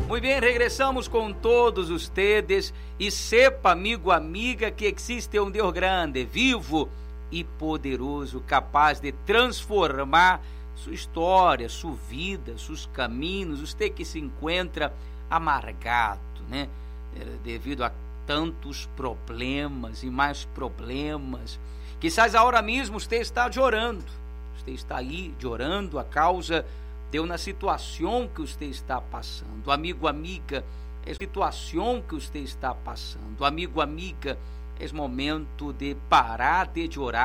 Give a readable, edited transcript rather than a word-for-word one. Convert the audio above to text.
Muito bem, regressamos com todos ustedes e sepa, amigo, amiga, que existe um Deus grande, vivo e poderoso, capaz de transformar sua história, sua vida, seus caminhos. Você que se encontra amargado, né? Devido a tantos problemas e mais problemas. Quizás agora mesmo você está chorando. Você está aí chorando a causa de uma situação que você está passando. Amigo, amiga, é a situação que você está passando. Amigo, amiga, é momento de parar de chorar.